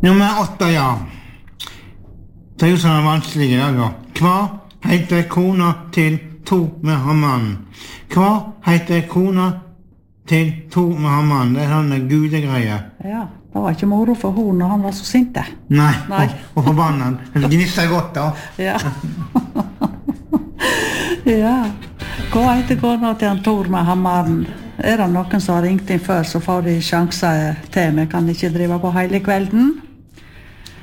Nummer 8, ja. Det jo sånn vanskelig i dag, da. Hva heter kona til Thor med Hammann? Hva heter kona til Thor med Hammann? Det sånne gudegreier. Ja, det var ikke moro for hun når han var så sinte. Nei. Nei. Og forbannet. Det gnisser godt, da. Ja. Ja. Hva heter kona til han Thor med Hammann? Det noen som har ringt inn før, så får de sjanser til. Vi kan ikke drive på hele kvelden.